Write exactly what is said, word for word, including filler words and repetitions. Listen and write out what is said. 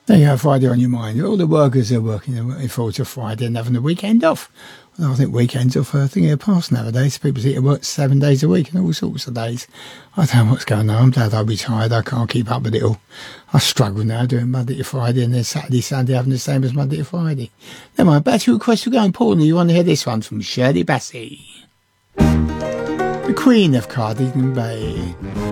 There you go, Friday on your mind. All the workers are working looking forward to Friday and having the weekend off. Well, I think weekends off are a thing of the past nowadays. People seem to work seven days a week and all sorts of days. I don't know what's going on. I'm glad I'll be tired. I can't keep up with it all. I struggle now doing Monday to Friday and then Saturday, Sunday having the same as Monday to Friday. Never mind, back to your request for going, Paul. You want to hear this one from Shirley Bassey, the Queen of Cardigan Bay.